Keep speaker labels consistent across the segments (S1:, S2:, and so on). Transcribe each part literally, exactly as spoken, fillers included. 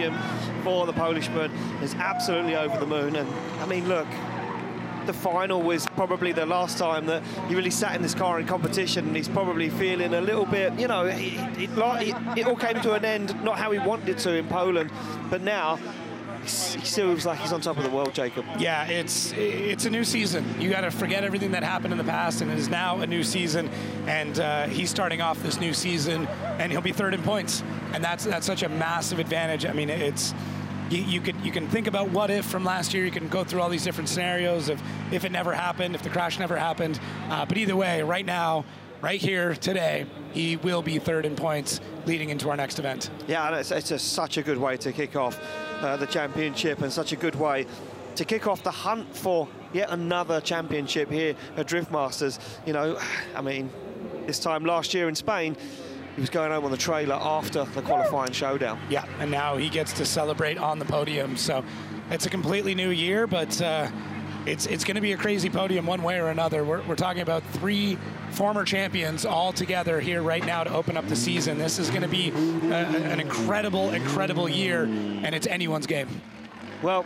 S1: podium for the Polishman is absolutely over the moon. And I mean, look, the final was probably the last time that he really sat in this car in competition, and he's probably feeling a little bit, you know, it, it, it, it all came to an end, not how he wanted to in Poland, but now he still feels like he's on top of the world, Jacob.
S2: Yeah, it's it's a new season. You got to forget everything that happened in the past, and it is now a new season. And uh, he's starting off this new season, and he'll be third in points, and that's that's such a massive advantage. I mean, it's you, you can you can think about what if from last year. You can go through all these different scenarios of if it never happened, if the crash never happened. Uh, but either way, right now, right here today, he will be third in points leading into our next event.
S1: Yeah, and it's, it's just such a good way to kick off Uh, the championship, and such a good way to kick off the hunt for yet another championship here at Drift Masters. You know, I mean, this time last year in Spain, he was going home on the trailer after the qualifying showdown.
S2: Yeah, and now he gets to celebrate on the podium. So it's a completely new year, but uh, it's it's going to be a crazy podium one way or another. We're, we're talking about three former champions all together here right now to open up the season. This is going to be a, an incredible, incredible year, and it's anyone's game.
S1: Well,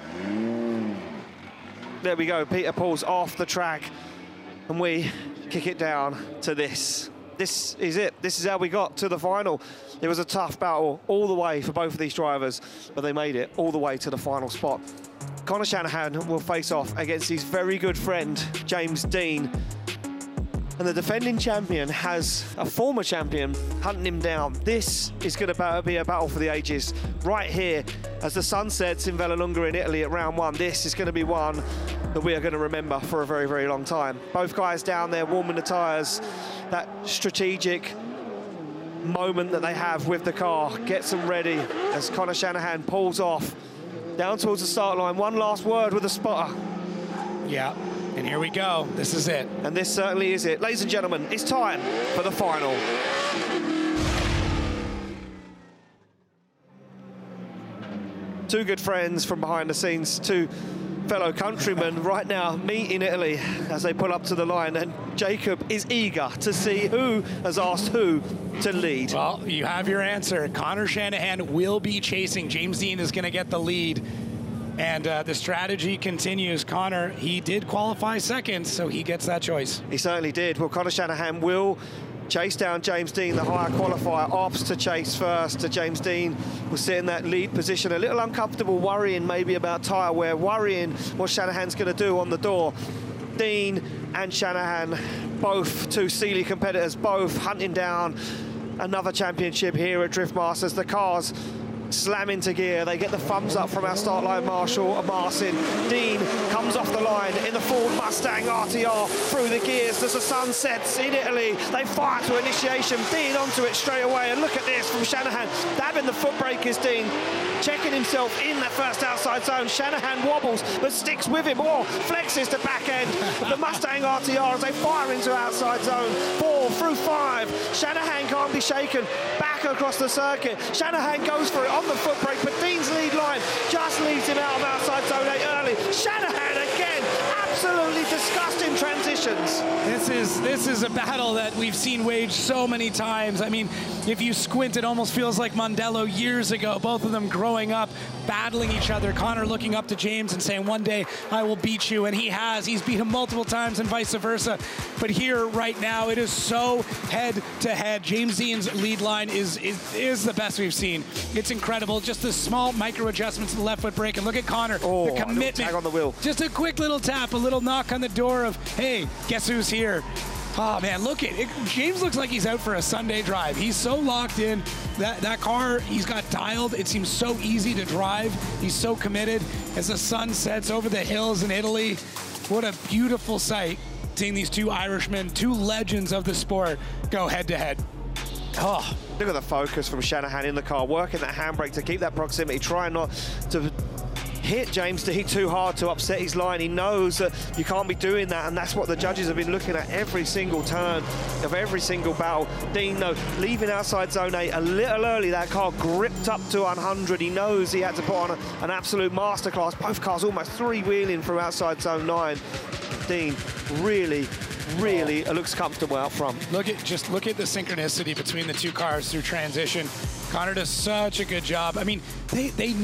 S1: there we go. Peter Paul's off the track, and we kick it down to this. This is it. This is how we got to the final. It was a tough battle all the way for both of these drivers, but they made it all the way to the final spot. Conor Shanahan will face off against his very good friend, James Deane. And the defending champion has a former champion hunting him down. This is going to be a battle for the ages. Right here, as the sun sets in Vallelunga in Italy at round one, this is going to be one that we are going to remember for a very, very long time. Both guys down there warming the tyres. That strategic moment that they have with the car gets them ready as Conor Shanahan pulls off down towards the start line. One last word with the spotter.
S2: Yeah. And here we go. This is it.
S1: And this certainly is it. Ladies and gentlemen, it's time for the final. Two good friends from behind the scenes, two fellow countrymen right now meet in Italy as they pull up to the line, and Jacob is eager to see who has asked who to lead.
S2: Well, you have your answer. Conor Shanahan will be chasing. James Deane is going to get the lead. And uh, the strategy continues. Conor, he did qualify second, so he gets that choice.
S1: He certainly did. Well, Conor Shanahan will chase down James Deane, the higher qualifier, opts to chase first. To James Deane will sit in that lead position, a little uncomfortable, worrying maybe about tyre wear, worrying what Shanahan's going to do on the door. Deane and Shanahan, both two Sealy competitors, both hunting down another championship here at Drift Masters. The cars slam into gear. They get the thumbs up from our start line marshal, Marcin. Deane comes off the line in the Ford Mustang R T R through the gears as the sun sets in Italy. They fire to initiation. Deane onto it straight away. And look at this from Shanahan. Dabbing the foot brake is Deane. Checking himself in that first outside zone. Shanahan wobbles, but sticks with him or flexes to back end of the Mustang R T R as they fire into outside zone. Four through five. Shanahan can't be shaken. Back across the circuit. Shanahan goes for it on the foot brake, but Deane's lead line just leads him out of outside zone eight early. Shanahan again, absolutely disgusting transitions.
S2: This is this is a battle that we've seen waged so many times. I mean, if you squint, it almost feels like Mondello years ago. Both of them growing up, battling each other. Conor looking up to James and saying, one day I will beat you, and he has. He's beat him multiple times and vice versa. But here, right now, it is so head-to-head. James Deane's lead line is, is, is the best we've seen. It's incredible. Just the small micro adjustments to the left foot brake. And look at Conor,
S1: oh,
S2: the commitment.
S1: Tag on the wheel.
S2: Just a quick little tap, a little knock on the door of, hey, guess who's here? Oh, man, look at it. James looks like he's out for a Sunday drive. He's so locked in. That, that car, he's got dialed. It seems so easy to drive. He's so committed. As the sun sets over the hills in Italy, what a beautiful sight seeing these two Irishmen, two legends of the sport, go head-to-head. Oh.
S1: Look at the focus from Shanahan in the car, working that handbrake to keep that proximity, trying not to hit James Deane too hard to upset his line. He knows that you can't be doing that, and that's what the judges have been looking at every single turn of every single battle. Deane, though, leaving outside zone eight a little early. That car gripped up to one hundred. He knows he had to put on a, an absolute masterclass. Both cars almost three-wheeling from outside zone nine. Deane really, really oh. looks comfortable out front.
S2: Look at just look at the synchronicity between the two cars through transition. Conor does such a good job. I mean, they they